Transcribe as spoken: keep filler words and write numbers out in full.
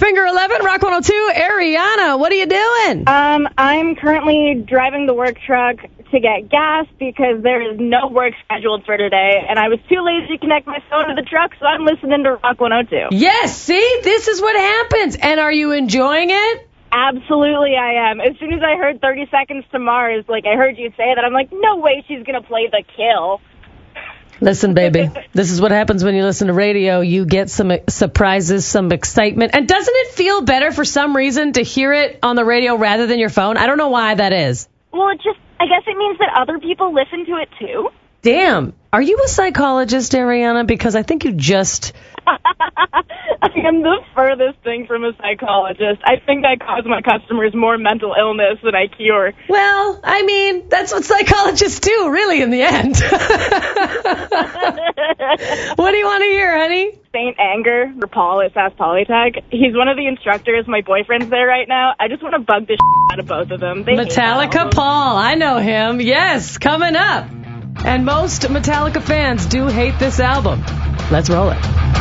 Finger eleven, Rock one oh two, Ariana, what are you doing? Um, I'm currently driving the work truck to get gas because there is no work scheduled for today, and I was too lazy to connect my phone to the truck, so I'm listening to Rock one oh two. Yes, see? This is what happens. And are you enjoying it? Absolutely I am. As soon as I heard thirty seconds to Mars, like I heard you say that, I'm like, no way she's going to play The Kill. Listen, baby, this is what happens when you listen to radio. You get some surprises, some excitement. And doesn't it feel better for some reason to hear it on the radio rather than your phone? I don't know why that is. Well, it just, I guess it means that other people listen to it too. Damn. Are you a psychologist, Ariana? Because I think you just... I am the furthest thing from a psychologist. I think I cause my customers more mental illness than I cure. Well, I mean, that's what psychologists do, really, in the end. What do you want to hear, honey? Saint Anger for Paul at Sass Polytech. He's one of the instructors. My boyfriend's there right now. I just want to bug the shit out of both of them. They Metallica Paul. I know him. Yes, coming up. And most Metallica fans do hate this album. Let's roll it.